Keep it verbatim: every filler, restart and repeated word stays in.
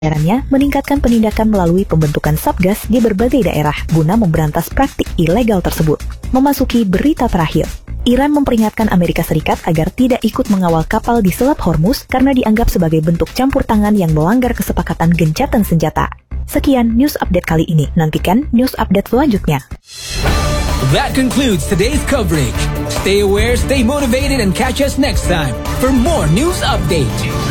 jajarannya meningkatkan penindakan melalui pembentukan Satgas di berbagai daerah guna memberantas praktik ilegal tersebut. Memasuki berita terakhir, Iran memperingatkan Amerika Serikat agar tidak ikut mengawal kapal di Selat Hormuz karena dianggap sebagai bentuk campur tangan yang melanggar kesepakatan gencatan senjata. Sekian news update kali ini. Nantikan news update selanjutnya. That concludes today's coverage. Stay aware, stay motivated, and catch us next time for more news updates.